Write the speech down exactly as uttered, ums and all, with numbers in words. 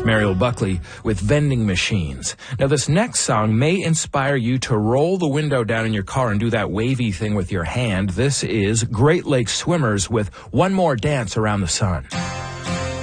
Mariel Buckley with Vending Machines. Now, this next song may inspire you to roll the window down in your car and do that wavy thing with your hand. This is Great Lakes Swimmers with One More Dance Around the Sun.